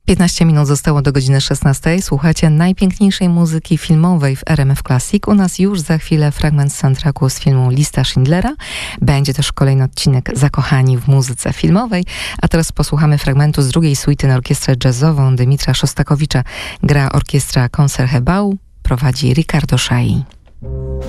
15 minut zostało do godziny 16. Słuchacie najpiękniejszej muzyki filmowej w RMF Classic. U nas już za chwilę fragment soundtracku z filmu Lista Schindlera. Będzie też kolejny odcinek Zakochani w muzyce filmowej. A teraz posłuchamy fragmentu z drugiej suity na orkiestrę jazzową Dymitra Szostakowicza. Gra orkiestra Concertgebouw, prowadzi Ricardo Chailly.